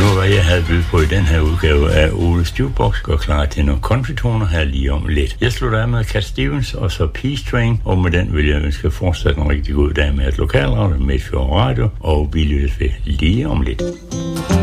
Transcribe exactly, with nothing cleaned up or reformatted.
var, hvad jeg havde bydet på i den her udgave af Ole Jukebox. Går klar til nogle konfitoner her lige om lidt. Jeg slutter af med Cat Stevens og så Peace Train, og med den vil jeg ønske fortsat en rigtig god dag med et lokalradio, med Midtfjord Radio, og vi lyttes ved lige om lidt.